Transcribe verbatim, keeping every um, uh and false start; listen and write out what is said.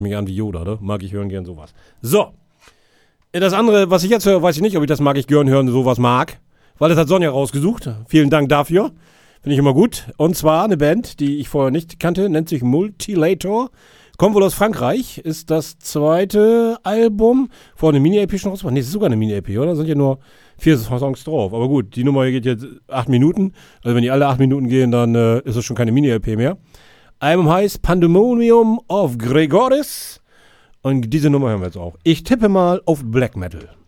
Mich an wie Yoda, ne? Mag ich hören gern sowas. So. Das andere, was ich jetzt höre, weiß ich nicht, ob ich das mag ich gern hören, sowas mag. Weil das hat Sonja rausgesucht. Vielen Dank dafür. Finde ich immer gut. Und zwar eine Band, die ich vorher nicht kannte, nennt sich Multilator. Kommt wohl aus Frankreich. Ist das zweite Album. Vorher eine Mini-L P schon rausgebracht. Nee, es ist sogar eine Mini-L P, oder? Sind ja nur vier Songs drauf. Aber gut, die Nummer hier geht jetzt acht Minuten. Also wenn die alle acht Minuten gehen, dann äh, ist es schon keine Mini-L P mehr. Album heißt Pandemonium of Gregoris. Und diese Nummer hören wir jetzt auch. Ich tippe mal auf Black Metal.